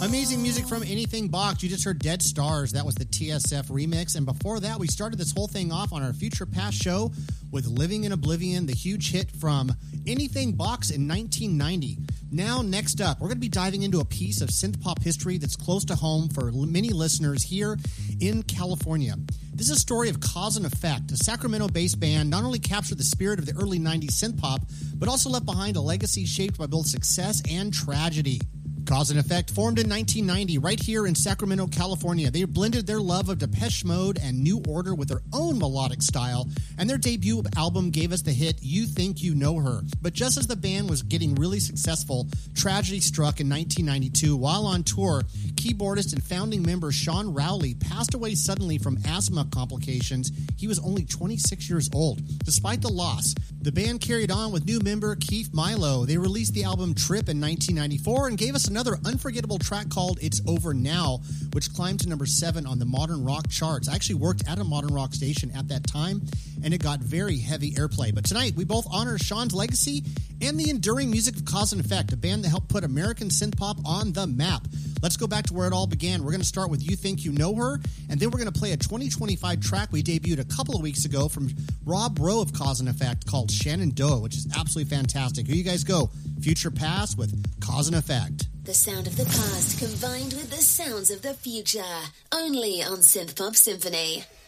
Amazing music from Anything Box. You just heard Dead Stars. That was the TSF remix. And before that, we started this whole thing off on our Future Past show with Living in Oblivion, the huge hit from Anything Box in 1990. Now, next up, we're going to be diving into a piece of synth pop history that's close to home for many listeners here in California. This is a story of Cause and Effect. A Sacramento-based band not only captured the spirit of the early 90s synth pop, but also left behind a legacy shaped by both success and tragedy. Cause and Effect formed in 1990 right here in Sacramento, California. They blended their love of Depeche Mode and New Order with their own melodic style, and their debut album gave us the hit You Think You Know Her. But just as the band was getting really successful, tragedy struck in 1992. While on tour, keyboardist and founding member Sean Rowley passed away suddenly from asthma complications. He was only 26 years old. Despite the loss, the band carried on with new member Keith Milo. They released the album Trip in 1994 and gave us another unforgettable track called It's Over Now, which climbed to number 7 on the modern rock charts. I actually worked at a modern rock station at that time, and it got very heavy airplay. But tonight, we both honor Sean's legacy and the enduring music of Cause and Effect, a band that helped put American synth pop on the map. Let's go back to where it all began. We're going to start with You Think You Know Her, and then we're going to play a 2025 track we debuted a couple of weeks ago from Rob Rowe of Cause and Effect called Shenandoah, which is absolutely fantastic. Here you guys go. Future Past with Cause and Effect. The sound of the past combined with the sounds of the future. Only on Synth Pop Symphony.